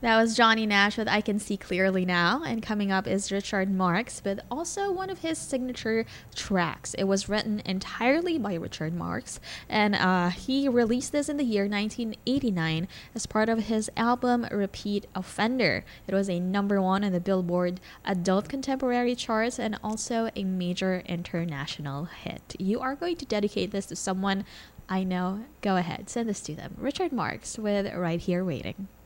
That was Johnny Nash with I Can See Clearly Now. And coming up is Richard Marx, but also one of his signature tracks. It was written entirely by Richard Marx, and he released this in the year 1989 as part of his album Repeat Offender. It was a number one on the Billboard Adult Contemporary charts and also a major international hit. You are going to dedicate this to someone I know. Go ahead, send this to them. Richard Marx with Right Here Waiting.